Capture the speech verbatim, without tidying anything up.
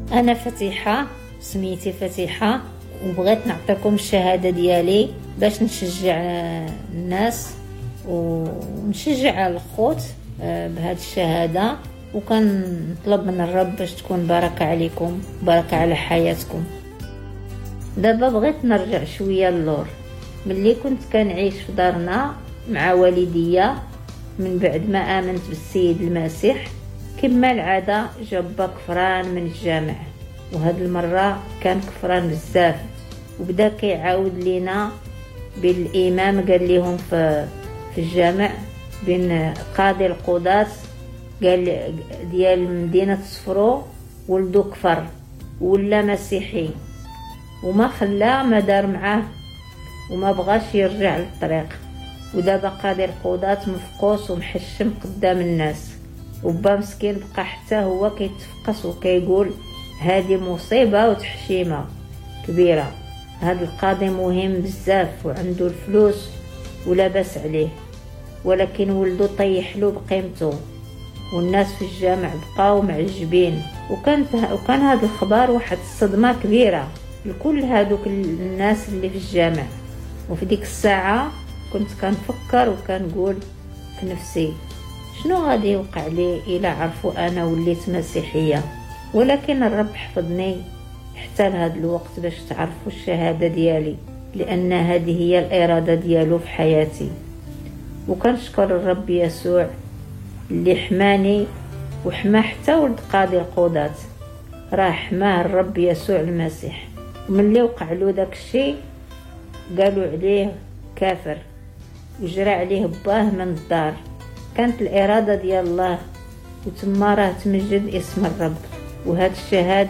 انا فتيحه، سميتي فتيحه، وبغيت نعطيكم الشهاده ديالي باش نشجع الناس ونشجع الخوت بهذه الشهاده، وكنطلب من الرب باش تكون بركه عليكم، بركه على حياتكم. دابا بغيت نرجع شويه للور. ملي كنت كنعيش في دارنا مع والديا من بعد ما امنت بالسيد المسيح، كما العاده جاب كفران من الجامع، وهاد المره كان كفران بزاف، وبدا كيعاود لينا بالامام قال لهم في في الجامع بين قاضي القضاة قال ديال مدينه صفرو ولدو كفر ولا مسيحي، وما خلاه ما دار معاه وما بغاش يرجع للطريق. ودابا قاضي القضاة مفقوس ومحشم قدام الناس، وبا مسكين بقى حتى هو كيتفقس وكيقول هذه مصيبه وتحشيمه كبيره. هذا القاضي مهم بزاف وعنده الفلوس ولاباس عليه، ولكن ولدو طيح له بقيمته، والناس في الجامع بقاو معجبين. وكانت وكان هذا الخبر واحد الصدمه كبيره لكل هذوك الناس اللي في الجامع. وفي ديك الساعه كنت كنفكر وكنقول في نفسي شنو غادي يوقع لي الا عرفوا انا وليت مسيحيه. ولكن الرب حفظني حتى لهذا الوقت باش تعرفوا الشهاده ديالي، لان هذه هي الاراده ديالو في حياتي. وكنشكر الرب يسوع اللي حماني وحما حتى ولد قاضي القضاة، راه حماه الرب يسوع المسيح. وملي وقع له داك الشيء قالوا عليه كافر وجرى عليه باه من الدار. كانت الاراده ديال الله، وتما راه تمجد اسم الرب. وهذه الشهاده